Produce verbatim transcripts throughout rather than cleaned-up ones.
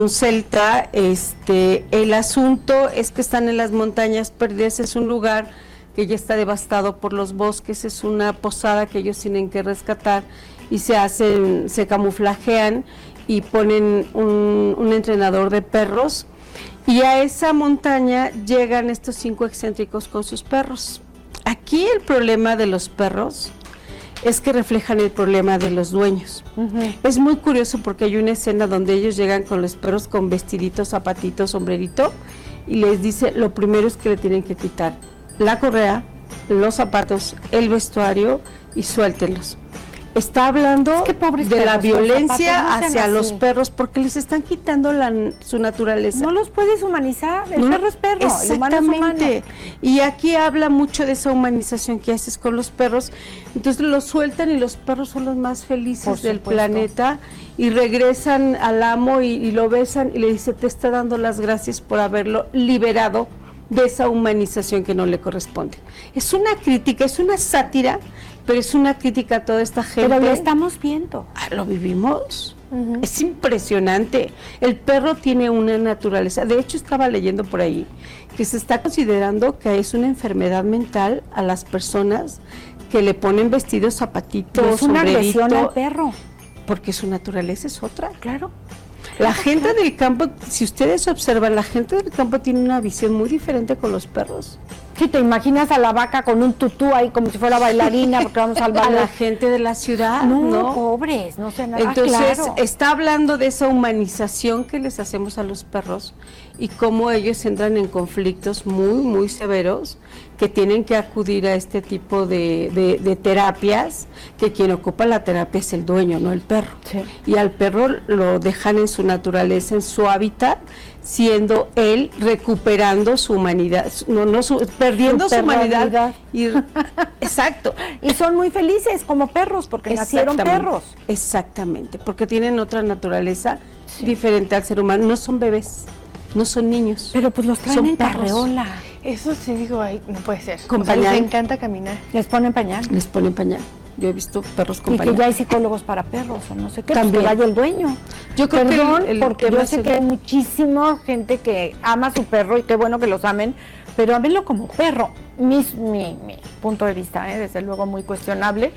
un celta. Este, el asunto es que están en las montañas perdidas, es un lugar que ya está devastado por los bosques, es una posada que ellos tienen que rescatar y se hacen, se camuflajean y ponen un, un entrenador de perros, y a esa montaña llegan estos cinco excéntricos con sus perros. Aquí el problema de los perros es que reflejan el problema de los dueños. Uh-huh. Es muy curioso porque hay una escena donde ellos llegan con los perros con vestiditos, zapatitos, sombrerito, y les dice, lo primero es que le tienen que quitar la correa, los zapatos, el vestuario y suéltenlos. Está hablando es que de perros, la violencia zapatos, no hacia así. Los perros, porque les están quitando la, su naturaleza. No los puedes humanizar, el no, perro es perro, exactamente. El humano es humano. Y aquí habla mucho de esa humanización que haces con los perros. Entonces los sueltan y los perros son los más felices del planeta, y regresan al amo y, y lo besan y le dice, te está dando las gracias por haberlo liberado de esa humanización que no le corresponde. Es una crítica, es una sátira, pero es una crítica a toda esta gente. Pero lo estamos viendo. Ah, lo vivimos. Uh-huh. Es impresionante. El perro tiene una naturaleza. De hecho, estaba leyendo por ahí que se está considerando que es una enfermedad mental a las personas que le ponen vestidos, zapatitos, es una agresión al perro. Porque su naturaleza es otra. Claro. La gente del campo, si ustedes observan, la gente del campo tiene una visión muy diferente con los perros. Si te imaginas a la vaca con un tutú ahí como si fuera bailarina, porque vamos al ballet. A la gente de la ciudad, no, no, pobres, no sé nada. Entonces, claro. Está hablando de esa humanización que les hacemos a los perros y cómo ellos entran en conflictos muy, muy severos, que tienen que acudir a este tipo de, de, de terapias, que quien ocupa la terapia es el dueño, no el perro. Sí. Y al perro lo dejan en su naturaleza, en su hábitat, siendo él recuperando su humanidad, no, no su, perdiendo su, su humanidad. Y, exacto. Y son muy felices como perros, porque nacieron perros. Exactamente, porque tienen otra naturaleza sí. diferente al ser humano. No son bebés, no son niños. Pero pues los traen son en carreola. Eso sí digo, ay, no puede ser. Con o sea, pañal. les encanta caminar. Les ponen pañal. Les ponen pañal. Yo he visto perros con y pañal. Y que ya hay psicólogos para perros o no sé qué. También. Pues que vaya el dueño. Yo creo Perdón, que el, el porque yo sé el... que hay muchísima gente que ama a su perro y qué bueno que los amen, pero ámenlo como perro. Mi, mi, mi punto de vista, ¿eh? Desde luego muy cuestionable,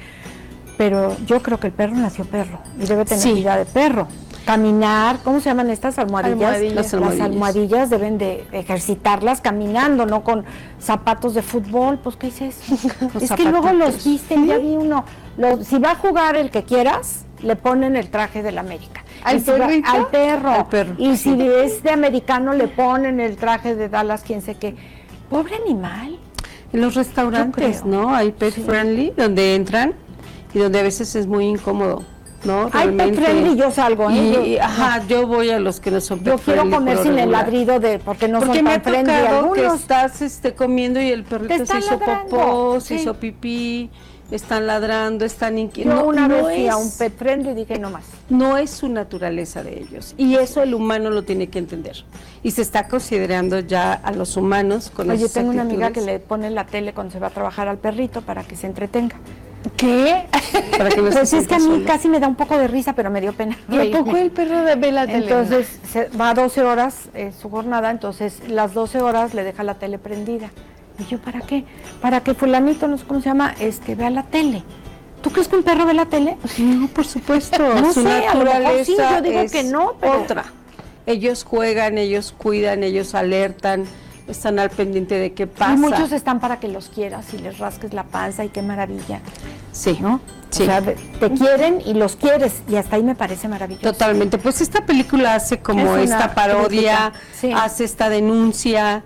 pero yo creo que el perro nació perro y debe tener sí. vida de perro. Caminar, ¿cómo se llaman estas almohadillas? almohadillas. Las almohadillas. Las almohadillas deben de ejercitarlas caminando, no con zapatos de fútbol. Pues, ¿qué es eso? Los es que luego los visten, ¿sí? ya vi uno. Lo, si va a jugar el que quieras, le ponen el traje del América. ¿Al si va, al perro. Al perro. Y sí. si es de americano, le ponen el traje de Dallas, quién sé qué. Pobre animal. En los restaurantes, ¿no? Hay pet sí. friendly, donde entran y donde a veces es muy incómodo. No, hay pet friendly, yo salgo, ¿eh? Y, yo, y, ajá, no. yo voy a los que no son pet Yo quiero friendly, comer sin el ladrido de, porque no porque son me tan friendly algunos. Que estás este, comiendo y el perrito se hizo ladrando. popó, sí. se hizo pipí, están ladrando, están inquietos. Yo no, una no vez fui es, a un pet friendly y dije no más. No es su naturaleza de ellos, y eso el humano lo tiene que entender. Y se está considerando ya a los humanos con Oye, esas tengo actitudes. una amiga que le pone la tele cuando se va a trabajar al perrito para que se entretenga. ¿Qué? Para que no pues se es que a mí solo. Casi me da un poco de risa, pero me dio pena. ¿Y a poco el perro ve la tele? Entonces se va a doce horas eh, su jornada, entonces las doce horas le deja la tele prendida. Y yo, ¿para qué? Para que fulanito, no sé cómo se llama, este, vea la tele. ¿Tú crees que un perro ve la tele? No, por supuesto. No su sé, a lo mejor sí, yo digo es que no, pero... otra. Ellos juegan, ellos cuidan, ellos alertan, están al pendiente de qué pasa. Y muchos están para que los quieras y les rasques la panza y qué maravilla. Sí, ¿no? Sí. O sea, te quieren y los quieres y hasta ahí me parece maravilloso. Totalmente. Pues esta película hace como esta parodia, sí. hace esta denuncia,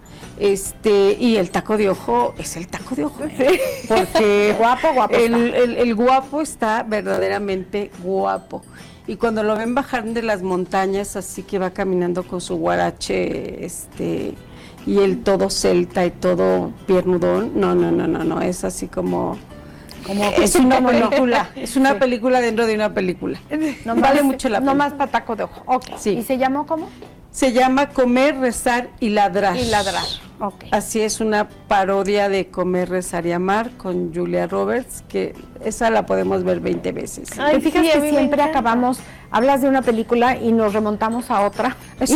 este y el taco de ojo es el taco de ojo, ¿eh? Sí. Porque guapo, guapo. El, el, el guapo está verdaderamente guapo. Y cuando lo ven bajar de las montañas, así que va caminando con su guarache, este, y el todo celta y todo piernudón, no, no, no, no, no, es así como, como es una película, es una sí. película dentro de una película. No vale más, mucho la pena. No más para taco de ojo. Okay. Sí. ¿Y se llamó cómo? Se llama Comer, Rezar y Ladrar. Y ladrar. Ok. Así es, una parodia de Comer, Rezar y Amar con Julia Roberts, que esa la podemos ver veinte veces. Ay, ¿Te fijas sí, a que mí me siempre encanta. acabamos, hablas de una película y nos remontamos a otra?